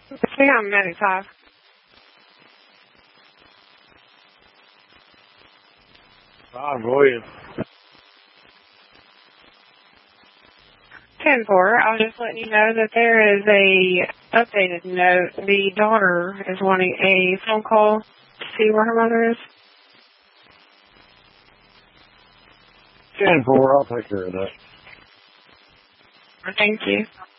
We got medic 5. go ahead. 10-4. I was just letting you know that there is a updated note. The daughter is wanting a phone call to see where her mother is. 10-4, I'll take care of that. Thank you.